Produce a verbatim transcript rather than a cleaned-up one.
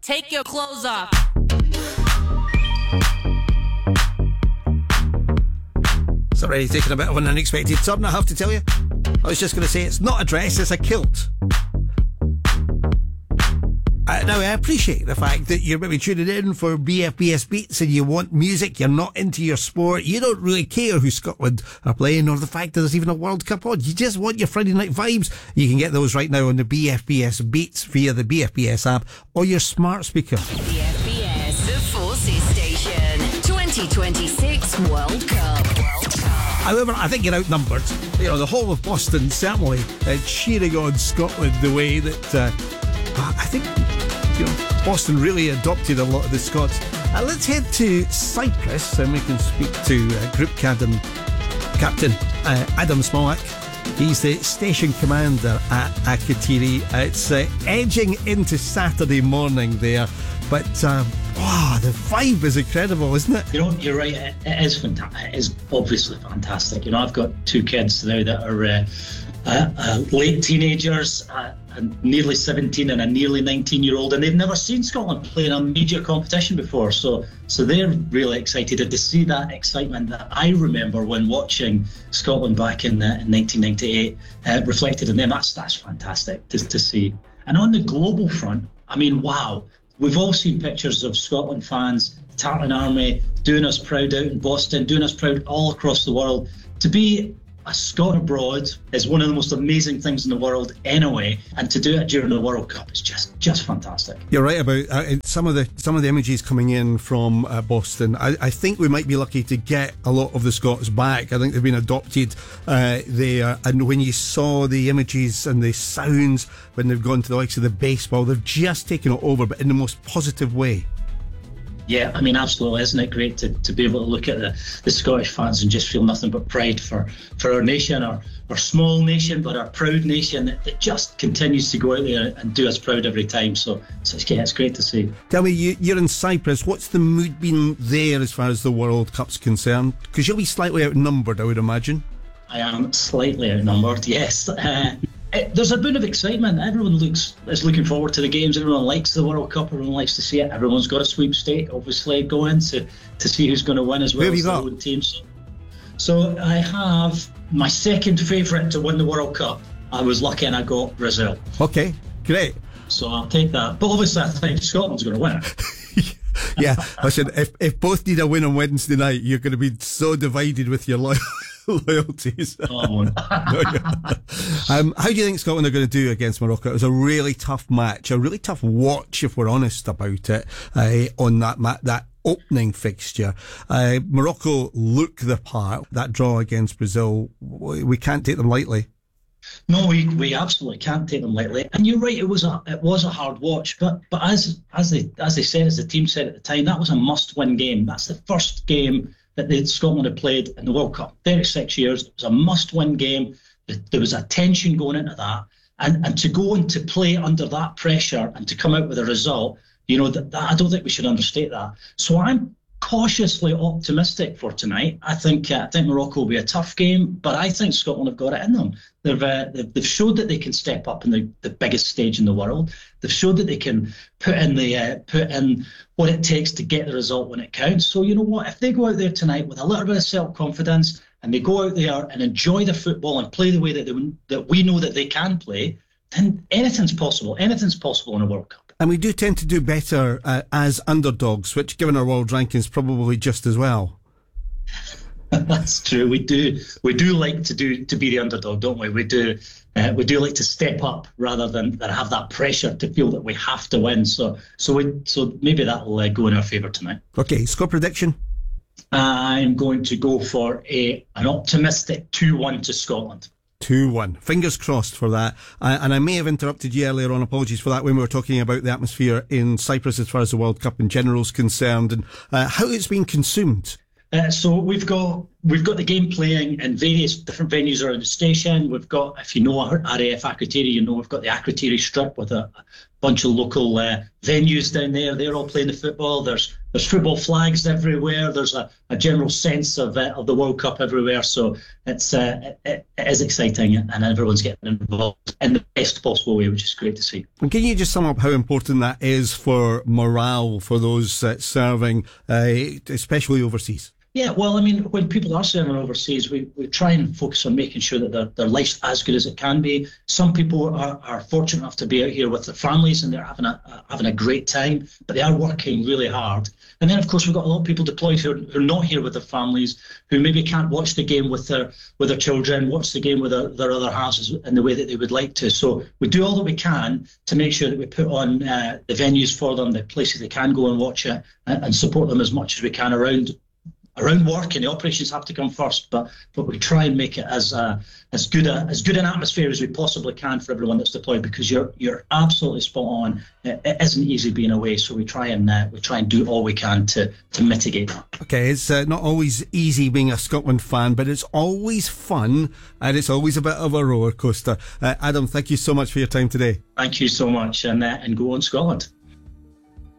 Take your clothes off. Sorry, taking a bit of an unexpected turn, I have to tell you. I was just going to say, it's not a dress, it's a kilt. Uh, now, I appreciate the fact that you're maybe tuning in for B F B S Beats and you want music, you're not into your sport, you don't really care who Scotland are playing or the fact that there's even a World Cup on. You just want your Friday night vibes. You can get those right now on the B F B S Beats via the B F B S app or your smart speaker. B F B S, the Forces Station, twenty twenty-six World Cup. World Cup. However, I think you're outnumbered. You know, the whole of Boston certainly uh, cheering on Scotland the way that uh, I think, you know, Boston really adopted a lot of the Scots. Uh, let's head to Cyprus and we can speak to uh, Group Captain, Captain uh, Adam Smolak. He's the station commander at Akrotiri. It's uh, edging into Saturday morning there, but um, wow, the vibe is incredible, isn't it? You know, you're right. It, it is fantastic. It is obviously fantastic. You know, I've got two kids now that are uh, uh, uh, late teenagers, uh, and nearly seventeen and a nearly nineteen-year-old, and they've never seen Scotland play in a major competition before. So, so they're really excited and to see that excitement that I remember when watching Scotland back in, uh, in nineteen ninety-eight uh, reflected in them. That's that's fantastic to, to see. And on the global front, I mean, wow. We've all seen pictures of Scotland fans, the Tartan Army, doing us proud out in Boston, doing us proud all across the world. To be a Scot abroad is one of the most amazing things in the world anyway, and to do it during the World Cup is just just fantastic. You're right about uh, some of the some of the images coming in from uh, Boston. I, I think we might be lucky to get a lot of the Scots back. I think they've been adopted uh, there, and when you saw the images and the sounds when they've gone to the likes of the baseball, they've just taken it over, but in the most positive way. Yeah, I mean, absolutely. Isn't it great to, to be able to look at the, the Scottish fans and just feel nothing but pride for, for our nation, our, our small nation, but our proud nation that, that just continues to go out there and do us proud every time. So, so it's, yeah, it's great to see. Tell me, you, you're in Cyprus. What's the mood been there as far as the World Cup's concerned? Because you'll be slightly outnumbered, I would imagine. I am slightly outnumbered, yes. Uh, it, there's a bit of excitement. Everyone looks is looking forward to the games. Everyone likes the World Cup. Everyone likes to see it. Everyone's got a sweepstake, obviously, going to, to see who's going to win as well as their own teams. So I have my second favourite to win the World Cup. I was lucky and I got Brazil. Okay, great. So I'll take that. But obviously I think Scotland's going to win it. Yeah, listen, if, if both need a win on Wednesday night, you're going to be so divided with your lo- loyalties. Oh, um, how do you think Scotland are going to do against Morocco? It was a really tough match, a really tough watch, if we're honest about it, uh, on that ma- that opening fixture. Uh, Morocco look the part. That draw against Brazil, we can't take them lightly. No, we, we absolutely can't take them lightly. And you're right, it was a it was a hard watch, but but as as they as they said, as the team said at the time, that was a must-win game. That's the first game that the, Scotland had played in the World Cup. thirty-six years, it was a must-win game. There was a tension going into that, and and to go and to play under that pressure and to come out with a result, you know, that, that I don't think we should understate that. So I'm cautiously optimistic for tonight. I think uh, I think Morocco will be a tough game, but I think Scotland have got it in them. They've uh, they've, they've showed that they can step up in the, the biggest stage in the world. They've showed that they can put in the uh, put in what it takes to get the result when it counts. So you know what? If they go out there tonight with a little bit of self-confidence and they go out there and enjoy the football and play the way that they, that we know that they can play, then anything's possible. Anything's possible in a World Cup. And we do tend to do better uh, as underdogs, which, given our world rankings, probably just as well. That's true. We do. We do like to do to be the underdog, don't we? We do. Uh, we do like to step up rather than, than have that pressure to feel that we have to win. So, so we. So maybe that will uh, go in our favour tonight. Okay. Score prediction. I'm going to go for a an optimistic two one to Scotland. two one. Fingers crossed for that. Uh, and I may have interrupted you earlier on, apologies for that, when we were talking about the atmosphere in Cyprus as far as the World Cup in general is concerned and uh, how it's been consumed. Uh, so we've got we've got the game playing in various different venues around the station. We've got, if you know R A F Akrotiri, you know we've got the Akrotiri strip with a bunch of local uh, venues down there. They're all playing the football. There's there's football flags everywhere. There's a, a general sense of uh, of the World Cup everywhere. So it's uh, it, it is exciting, and everyone's getting involved in the best possible way, which is great to see. And can you just sum up how important that is for morale for those uh, serving, uh, especially overseas? Yeah, well, I mean, when people are serving overseas, we, we try and focus on making sure that their, their life's as good as it can be. Some people are, are fortunate enough to be out here with their families and they're having a uh, having a great time, but they are working really hard. And then, of course, we've got a lot of people deployed who are, who are not here with their families, who maybe can't watch the game with their with their children, watch the game with their, their other halves in the way that they would like to. So we do all that we can to make sure that we put on uh, the venues for them, the places they can go and watch it, and, and support them as much as we can around around work, and the operations have to come first, but but we try and make it as uh, as good a as good an atmosphere as we possibly can for everyone that's deployed, because you're you're absolutely spot on. It, it isn't easy being away, so we try and uh, we try and do all we can to to mitigate that. Okay, it's uh, not always easy being a Scotland fan, but it's always fun, and it's always a bit of a roller coaster. Uh, Adam, thank you so much for your time today. Thank you so much, and uh, and go on Scotland.